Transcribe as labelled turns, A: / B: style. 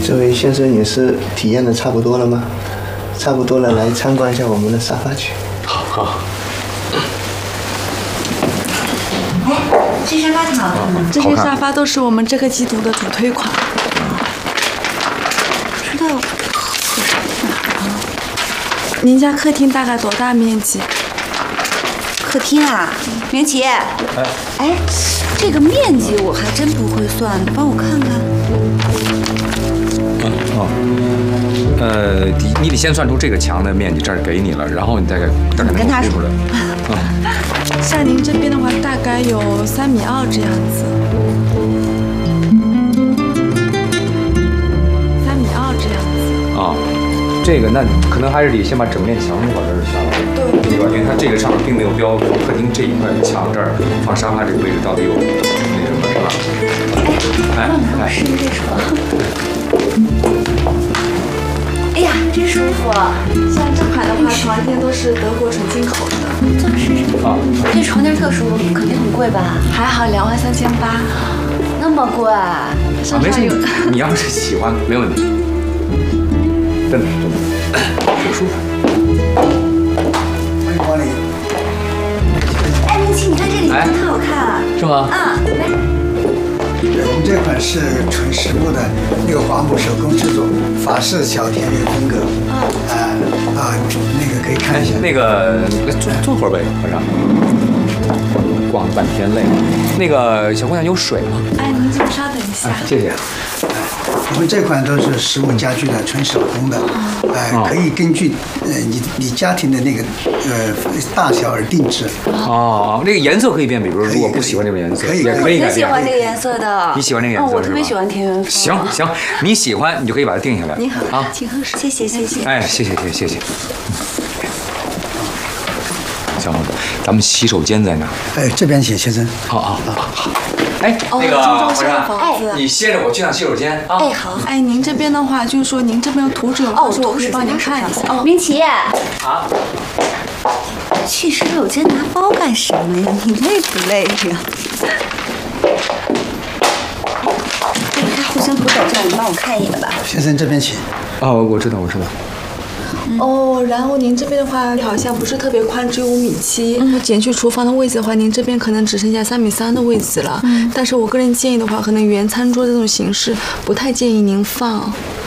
A: 这位先生也是体验的差不多了吗？差不多了，来参观一下我们的沙发区。
B: 好。
C: 哎，这沙发挺好看的。
D: 这些沙发都是我们这个季度的主推款。
C: 不知道合适哪儿啊？
D: 您家客厅大概多大面积？
C: 客厅啊，明琪。哎，这个面积我还真不会算，你帮我看看。
B: 你得先算出这个墙的面积，这儿给你了，然后你大概能
C: 跟他
B: 估出来。
D: 像您这边的话，大概有3.2米这样子。3.2米这样子。
B: 啊，这个那可能还是得先把整面墙往这儿下来，对吧？因为它这个上面并没有标客厅这一块墙这儿放沙发这个位置到底有那什么是吧？
C: 哎，试这床。哎呀，真舒服！
D: 像这款的话，床垫都是德国纯进口的。
C: 这是
B: 啊，
C: 这床垫特殊，肯定很贵吧？
D: 还好23800。
C: 那么贵？
B: 没事，你要是喜欢没问题，真的挺舒服。
A: 欢迎光临。
C: 哎，明琪，你看这里特好看。
B: 是吗？
C: 啊，来。
A: 我们这款是纯实木的那个黄木手工制作，法式小田园风格。那个可以看一下。那个
B: 坐会儿呗，晚上。逛了半天累了。那个小姑娘有水吗？
D: 哎，您就稍等一下。
B: 谢谢。
A: 我们这款都是实木家具的，纯手工的，可以根据你家庭的那个大小而定制。
B: 哦，那个颜色可以变，比如如果不喜欢这种颜色，也可以改变。
C: 我挺喜欢这个颜色的。
B: 你喜欢这个颜色？
C: 我特别喜欢田园风。
B: 行，你喜欢你就可以把它定下来。
C: 你好
B: 啊，
C: 请喝水。谢谢。
B: 哎，谢谢。小伙子，咱们洗手间在哪？
A: 哎，这边请先生。
B: 好。哎，那个
D: 中山房子，
B: 你歇着，我去趟洗手间啊。
C: 哎，好。
D: 哎，您这边的话，就是说您这边有图纸了，我可以帮您看一下。
C: 明琪。
B: 啊。
C: 去洗手间拿包干什么呀？你累不累呀？这护身符在这儿，你帮我看一眼吧。
A: 先生这边请。
B: 哦，我知道。
D: 哦，然后您这边的话好像不是特别宽，只有5.7米。减去厨房的位置的话，您这边可能只剩下3.3米的位置了。但是我个人建议的话，可能原餐桌这种形式不太建议您放。